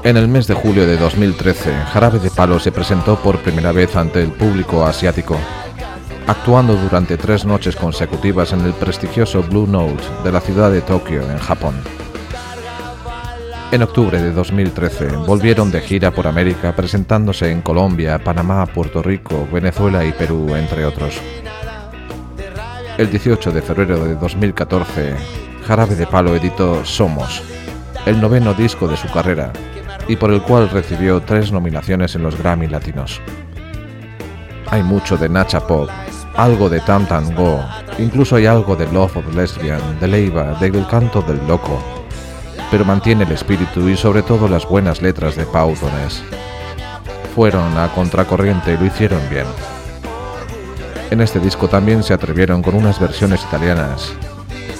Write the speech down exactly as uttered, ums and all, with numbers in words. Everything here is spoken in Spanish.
En el mes de julio de dos mil trece, Jarabe de Palo se presentó por primera vez ante el público asiático, actuando durante tres noches consecutivas en el prestigioso Blue Note de la ciudad de Tokio, en Japón. En octubre de dos mil trece volvieron de gira por América, presentándose en Colombia, Panamá, Puerto Rico, Venezuela y Perú, entre otros. El dieciocho de febrero de dos mil catorce, Jarabe de Palo editó Somos, el noveno disco de su carrera, y por el cual recibió tres nominaciones en los Grammy Latinos. Hay mucho de Nacha Pop, algo de Tam Tam Go, incluso hay algo de Love of Lesbian, de Leiva, de El Canto del Loco, pero mantiene el espíritu y sobre todo las buenas letras de Pau Donés. Fueron a contracorriente y lo hicieron bien. En este disco también se atrevieron con unas versiones italianas